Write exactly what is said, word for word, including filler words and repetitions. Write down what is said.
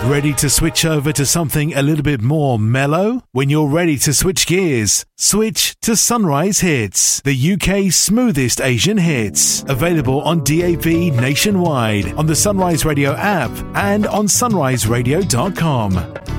Ready to switch over to something a little bit more mellow? When you're ready to switch gears, switch to Sunrise Hits, the U K's smoothest Asian hits. Available on D A B nationwide, on the Sunrise Radio app, and on sunrise radio dot com.